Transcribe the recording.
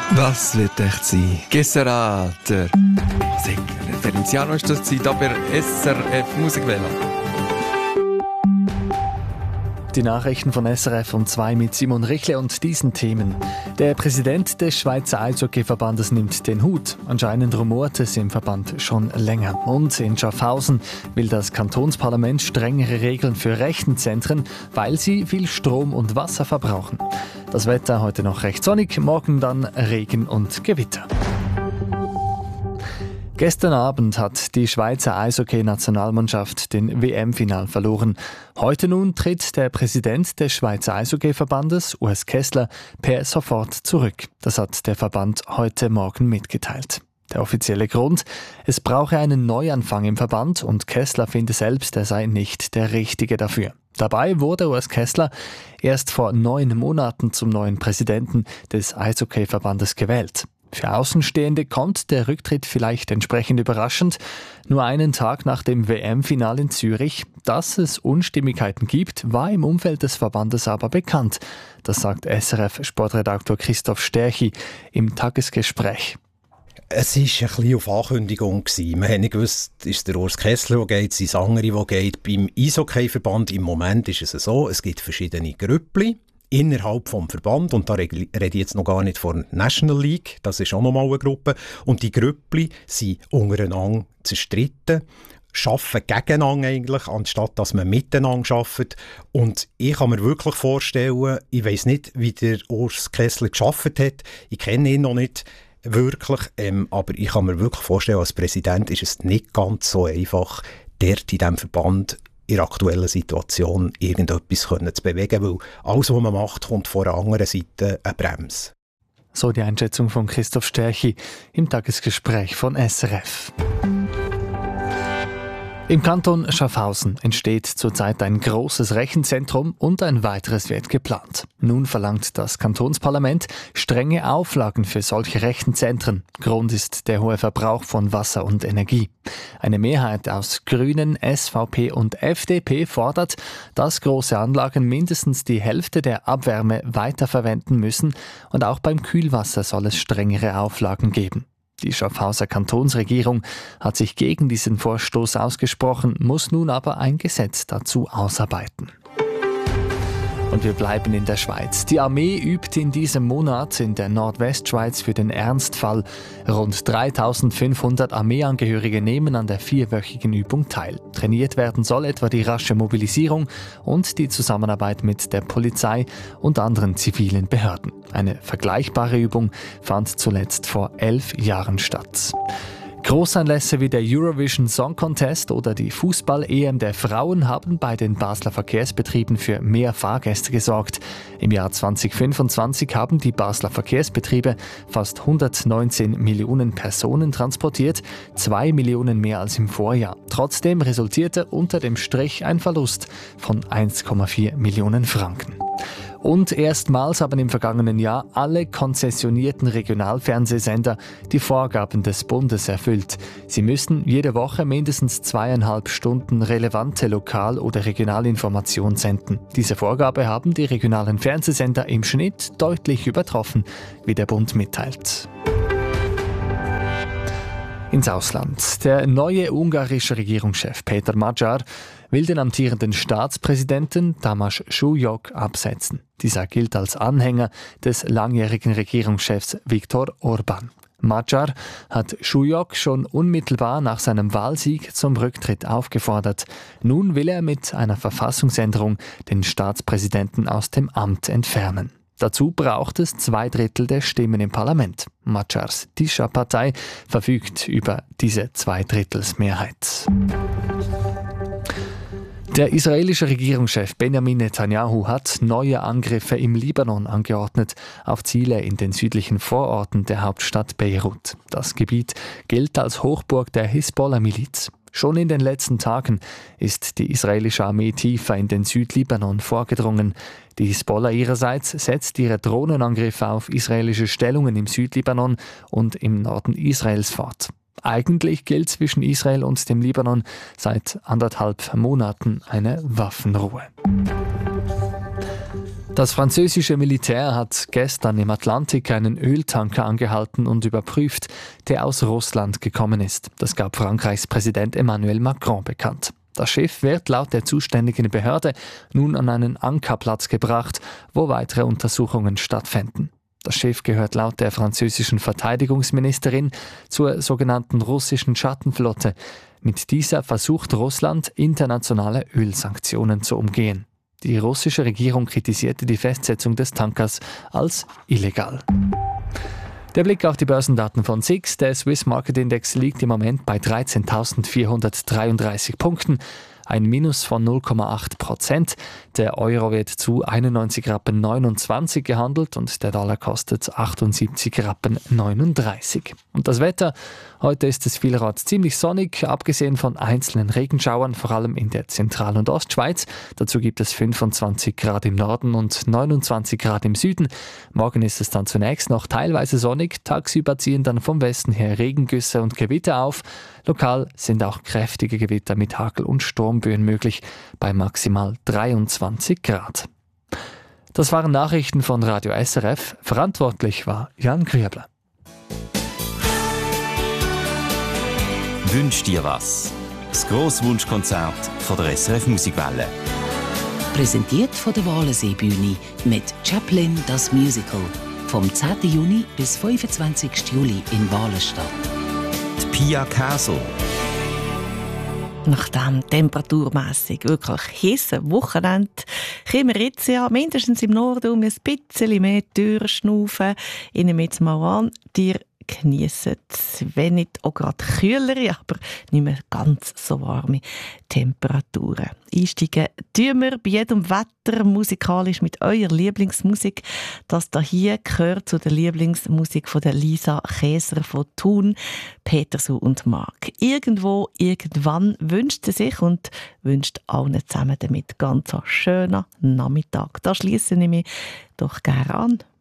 Was wird echt sein? Gessera, der Referenziano ist das Zeit, aber SRF Musikwelle. Die Nachrichten von SRF um 2 mit Simon Richle und diesen Themen. Der Präsident des Schweizer Eishockeyverbandes nimmt den Hut. Anscheinend rumort es im Verband schon länger. Und in Schaffhausen will das Kantonsparlament strengere Regeln für Rechenzentren, weil sie viel Strom und Wasser verbrauchen. Das Wetter heute noch recht sonnig, morgen dann Regen und Gewitter. Gestern Abend hat die Schweizer Eishockey-Nationalmannschaft den WM-Final verloren. Heute nun tritt der Präsident des Schweizer Eishockey-Verbandes, Urs Kessler, per sofort zurück. Das hat der Verband heute Morgen mitgeteilt. Der offizielle Grund: Es brauche einen Neuanfang im Verband und Kessler finde selbst, er sei nicht der Richtige dafür. Dabei wurde Urs Kessler erst vor 9 Monaten zum neuen Präsidenten des Eishockey-Verbandes gewählt. Für Außenstehende kommt der Rücktritt vielleicht entsprechend überraschend. Nur einen Tag nach dem WM-Final in Zürich. Dass es Unstimmigkeiten gibt, war im Umfeld des Verbandes aber bekannt. Das sagt SRF-Sportredaktor Christoph Sterchi im Tagesgespräch. Es war ein bisschen auf Ankündigung. Man hat nicht gewusst, ist der Urs Kessler, der geht, sind andere, die geht. Beim Eishockey-Verband im Moment ist es so, es gibt verschiedene Grüppli innerhalb des Verband, und da rede ich jetzt noch gar nicht von National League, das ist auch nochmal eine Gruppe, und die Grüppli sind untereinander zerstritten, arbeiten gegeneinander eigentlich, anstatt dass man miteinander arbeitet. Und ich kann mir wirklich vorstellen, ich weiss nicht, wie der Urs Kessler gearbeitet hat, ich kenne ihn noch nicht wirklich, aber ich kann mir wirklich vorstellen, als Präsident ist es nicht ganz so einfach, dort in diesem Verband in der aktuellen Situation irgendetwas zu bewegen, weil alles, was man macht, kommt von der anderen Seite eine Bremse. So die Einschätzung von Christoph Sterchi im Tagesgespräch von SRF. Im Kanton Schaffhausen entsteht zurzeit ein großes Rechenzentrum und ein weiteres wird geplant. Nun verlangt das Kantonsparlament strenge Auflagen für solche Rechenzentren. Grund ist der hohe Verbrauch von Wasser und Energie. Eine Mehrheit aus Grünen, SVP und FDP fordert, dass große Anlagen mindestens die Hälfte der Abwärme weiterverwenden müssen und auch beim Kühlwasser soll es strengere Auflagen geben. Die Schaffhauser Kantonsregierung hat sich gegen diesen Vorstoß ausgesprochen, muss nun aber ein Gesetz dazu ausarbeiten. Und wir bleiben in der Schweiz. Die Armee übt in diesem Monat in der Nordwestschweiz für den Ernstfall. Rund 3500 Armeeangehörige nehmen an der 4-wöchigen Übung teil. Trainiert werden soll etwa die rasche Mobilisierung und die Zusammenarbeit mit der Polizei und anderen zivilen Behörden. Eine vergleichbare Übung fand zuletzt vor 11 Jahren statt. Großanlässe wie der Eurovision Song Contest oder die Fußball-EM der Frauen haben bei den Basler Verkehrsbetrieben für mehr Fahrgäste gesorgt. Im Jahr 2025 haben die Basler Verkehrsbetriebe fast 119 Millionen Personen transportiert, 2 Millionen mehr als im Vorjahr. Trotzdem resultierte unter dem Strich ein Verlust von 1,4 Millionen Franken. Und erstmals haben im vergangenen Jahr alle konzessionierten Regionalfernsehsender die Vorgaben des Bundes erfüllt. Sie müssen jede Woche mindestens 2,5 Stunden relevante Lokal- oder Regionalinformation senden. Diese Vorgabe haben die regionalen Fernsehsender im Schnitt deutlich übertroffen, wie der Bund mitteilt. Ins Ausland. Der neue ungarische Regierungschef Peter Magyar will den amtierenden Staatspräsidenten Tamás Súlyog absetzen. Dieser gilt als Anhänger des langjährigen Regierungschefs Viktor Orbán. Magyar hat Súlyog schon unmittelbar nach seinem Wahlsieg zum Rücktritt aufgefordert. Nun will er mit einer Verfassungsänderung den Staatspräsidenten aus dem Amt entfernen. Dazu braucht es 2/3 der Stimmen im Parlament. Magyars Tisza-Partei verfügt über diese 2/3-Mehrheit. Der israelische Regierungschef Benjamin Netanyahu hat neue Angriffe im Libanon angeordnet auf Ziele in den südlichen Vororten der Hauptstadt Beirut. Das Gebiet gilt als Hochburg der Hisbollah-Miliz. Schon in den letzten Tagen ist die israelische Armee tiefer in den Südlibanon vorgedrungen. Die Hisbollah ihrerseits setzt ihre Drohnenangriffe auf israelische Stellungen im Südlibanon und im Norden Israels fort. Eigentlich gilt zwischen Israel und dem Libanon seit 1,5 Monaten eine Waffenruhe. Das französische Militär hat gestern im Atlantik einen Öltanker angehalten und überprüft, der aus Russland gekommen ist. Das gab Frankreichs Präsident Emmanuel Macron bekannt. Das Schiff wird laut der zuständigen Behörde nun an einen Ankerplatz gebracht, wo weitere Untersuchungen stattfinden. Das Schiff gehört laut der französischen Verteidigungsministerin zur sogenannten russischen Schattenflotte. Mit dieser versucht Russland, internationale Ölsanktionen zu umgehen. Die russische Regierung kritisierte die Festsetzung des Tankers als illegal. Der Blick auf die Börsendaten von SIX. Der Swiss Market Index liegt im Moment bei 13.433 Punkten, ein Minus von 0,8%. Der Euro wird zu 91,29 Rappen gehandelt und der Dollar kostet 78,39 Rappen. Und das Wetter? Heute ist es vielerorts ziemlich sonnig, abgesehen von einzelnen Regenschauern, vor allem in der Zentral- und Ostschweiz. Dazu gibt es 25 Grad im Norden und 29 Grad im Süden. Morgen ist es dann zunächst noch teilweise sonnig, tagsüber ziehen dann vom Westen her Regengüsse und Gewitter auf. Lokal sind auch kräftige Gewitter mit Hagel- und Sturmböen möglich, bei maximal 23 Grad. Das waren Nachrichten von Radio SRF. Verantwortlich war Jan Griebler. «Wünsch dir was?» Das grosse Wunschkonzert von der SRF Musikwelle. Präsentiert von der Walensee-Bühne mit Chaplin das Musical. Vom 10. Juni bis 25. Juli in Walenstadt. Die Pia Castle. Nach dem temperaturmässig wirklich heissen Wochenende können wir jetzt ja mindestens im Norden ein bisschen mehr durchschnaufen. Ich nehme jetzt mal an, dir geniessen es, wenn nicht auch gerade kühlere, aber nicht mehr ganz so warme Temperaturen. Einsteigen tun wir bei jedem Wetter musikalisch mit eurer Lieblingsmusik. Das hier gehört zu der Lieblingsmusik von der Lisa Käser von Thun, Petersu und Mark. Irgendwo, irgendwann wünscht sie sich und wünscht allen zusammen damit ganz einen schönen Nachmittag. Da schliesse ich mich doch gerne an.